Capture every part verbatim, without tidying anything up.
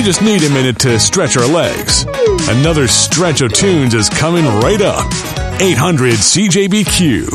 We just need a minute to stretch our legs. Another stretch of tunes is coming right up. eight hundred C J B Q.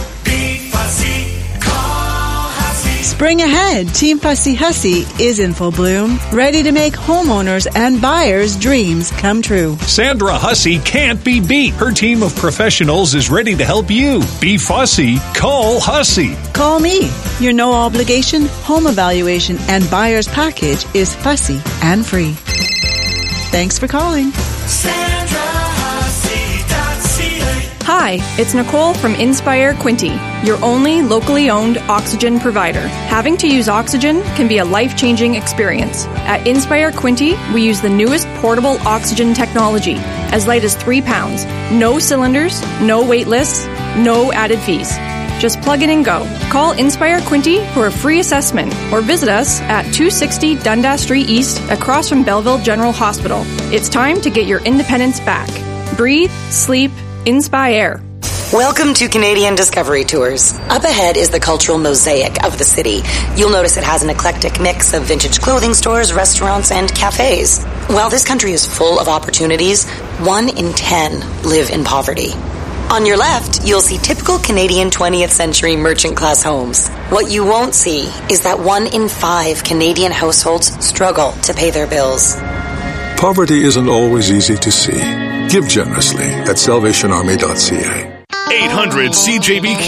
Spring ahead, Team Fussy Hussy is in full bloom, ready to make homeowners and buyers' dreams come true. Sandra Hussey can't be beat. Her team of professionals is ready to help you. Be fussy. Call Hussey. Call me. Your no-obligation home evaluation and buyer's package is fussy and free. Thanks for calling. Sandra Hussey dot C A. Hi, it's Nicole from Inspire Quinte, your only locally owned oxygen provider. Having to use oxygen can be a life-changing experience. At Inspire Quinte, we use the newest portable oxygen technology, as light as three pounds. No cylinders, no wait lists, no added fees. Just plug in and go. Call Inspire Quinte for a free assessment or visit us at two sixty Dundas Street East across from Belleville General Hospital. It's time to get your independence back. Breathe, sleep, Inspire. Welcome to Canadian Discovery Tours. Up ahead is the cultural mosaic of the city. You'll notice it has an eclectic mix of vintage clothing stores, restaurants, and cafes. While this country is full of opportunities, one in ten live in poverty. On your left, you'll see typical Canadian twentieth century merchant class homes. What you won't see is that one in five Canadian households struggle to pay their bills. Poverty isn't always easy to see. Give generously at salvation army dot c a. eight hundred C J B Q.